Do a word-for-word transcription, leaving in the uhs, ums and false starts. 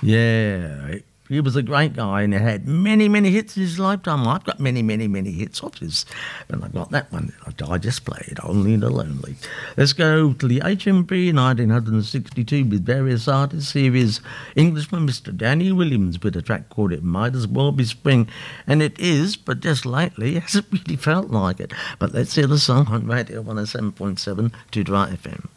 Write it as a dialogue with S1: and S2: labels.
S1: Yeah, he was a great guy and he had many, many hits in his lifetime. I've got many, many, many hits of his. And I got that one that I just played, Only the Lonely. Let's go to the H M V nineteen sixty-two with various artists. Here is Englishman Mister Danny Williams with a track called It Might As Well Be Spring. And it is, but just lately, it hasn't really felt like it. But let's hear the song on Radio one oh seven point seven to Dry F M.